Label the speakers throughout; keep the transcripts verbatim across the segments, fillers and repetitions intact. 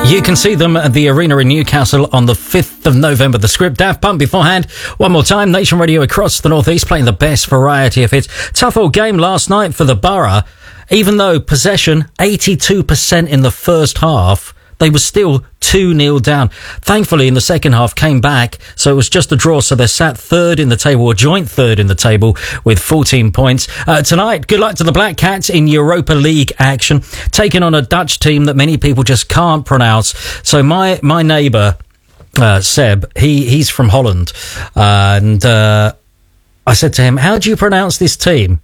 Speaker 1: You can see them at the Arena in Newcastle on the fifth of November. The Script, Daft Punk beforehand. One more time, Nation Radio across the North East playing the best variety of hits. Tough old game last night for the Borough. Even though possession, eighty-two percent in the first half, they were still two nil down. Thankfully, in the second half, came back, so it was just a draw. So they're sat third in the table, or joint third in the table, with fourteen points. Uh, tonight, good luck to the Black Cats in Europa League action, taking on a Dutch team that many people just can't pronounce. So my my neighbour, uh, Seb, he he's from Holland, uh, and uh, I said to him, "How do you pronounce this team?"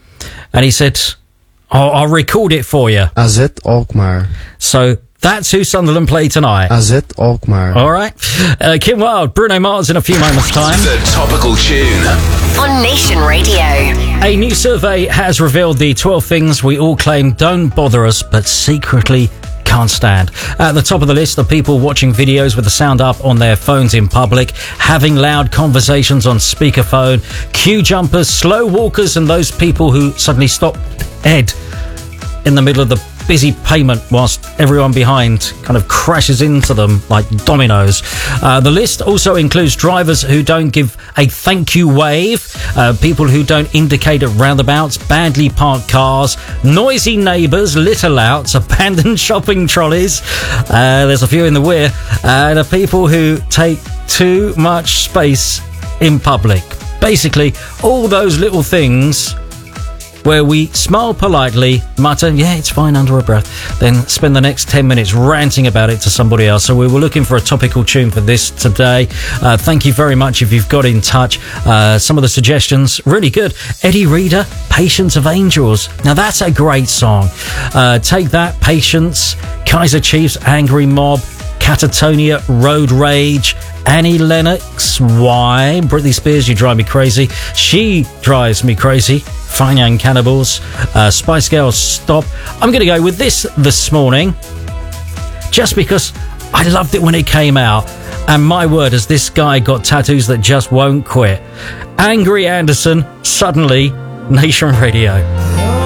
Speaker 1: And he said, "I'll, I'll record it for you."
Speaker 2: A Z Alkmaar.
Speaker 1: So that's who Sunderland play tonight.
Speaker 2: A Z Alkmaar.
Speaker 1: All right. Uh, Kim Wilde, Bruno Mars in a few moments' time.
Speaker 3: The topical tune
Speaker 4: on Nation Radio.
Speaker 1: A new survey has revealed the twelve things we all claim don't bother us, but secretly can't stand. At the top of the list are people watching videos with the sound up on their phones in public, having loud conversations on speakerphone, queue jumpers, slow walkers, and those people who suddenly stop dead in the middle of the busy pavement whilst everyone behind kind of crashes into them like dominoes. Uh, the list also includes drivers who don't give a thank you wave, uh, people who don't indicate at roundabouts, badly parked cars, noisy neighbours, litter louts, abandoned shopping trolleys, uh, there's a few in the Weir, and uh, the people who take too much space in public. Basically, all those little things where we smile politely, mutter, yeah, it's fine, under our breath, then spend the next ten minutes ranting about it to somebody else. So we were looking for a topical tune for this today. Uh, thank you very much if you've got in touch. Uh, some of the suggestions, really good. Eddie Reader, Patience of Angels. Now that's a great song. Uh, Take That, Patience, Kaiser Chiefs, Angry Mob, Catatonia, Road Rage, Annie Lennox, Why, Britney Spears, You Drive Me Crazy, She Drives Me Crazy, Fine Young Cannibals, uh, Spice Girls, Stop. I'm going to go with this this morning, just because I loved it when it came out, and my word, has this guy got tattoos that just won't quit. Angry Anderson, Suddenly, Nation Radio.